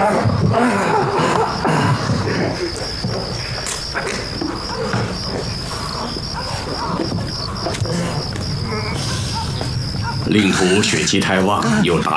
令狐血气太旺，又打